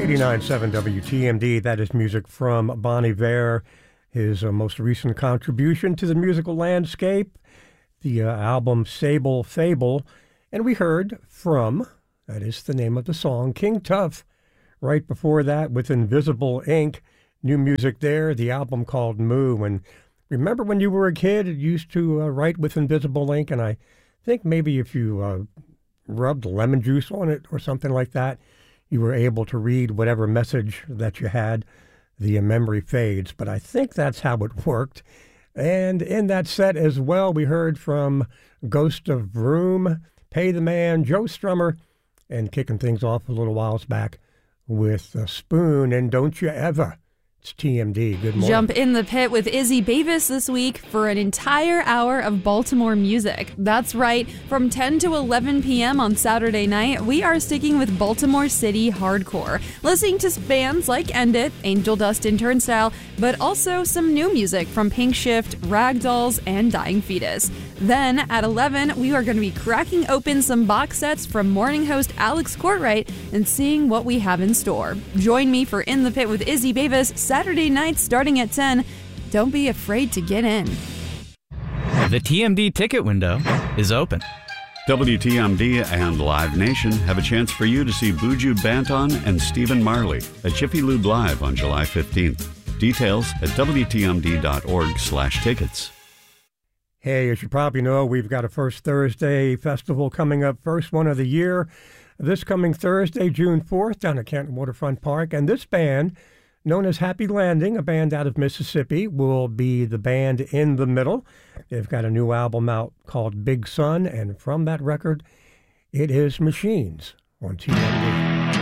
89.7 WTMD, that is music from Bon Iver, his most recent contribution to the musical landscape, the album Sable Fable. And we heard from, that is the name of the song, King Tuff. Right before that with Invisible Ink, new music there, the album called Moo. And remember when you were a kid, you used to write with Invisible Ink, and I think maybe if you rubbed lemon juice on it or something like that, you were able to read whatever message that you had. The memory fades, but I think that's how it worked. And in that set as well, we heard from Ghost of Vroom, Pay the Man, Joe Strummer, and kicking things off a little whiles back with Spoon and Don't You Ever. It's TMD. Good morning. Jump in the pit with Izzy Bavis this week for an entire hour of Baltimore music. That's right. From 10 to 11 p.m. on Saturday night, we are sticking with Baltimore City hardcore, listening to bands like End It, Angel Dust and Turnstile, but also some new music from Pink Shift, Ragdolls, and Dying Fetus. Then at 11, we are going to be cracking open some box sets from morning host Alex Courtwright and seeing what we have in store. Join me for In the Pit with Izzy Bavis Saturday nights starting at 10. Don't be afraid to get in. The TMD ticket window is open. WTMD and Live Nation have a chance for you to see Buju Banton and Stephen Marley at Jiffy Lube Live on July 15th. Details at WTMD.org/tickets. Hey, as you probably know, we've got a First Thursday festival coming up, first one of the year, this coming Thursday, June 4th, down at Canton Waterfront Park. And this band, known as Happy Landing, a band out of Mississippi, will be the band in the middle. They've got a new album out called Big Sun, and from that record, it is Machines on TMD.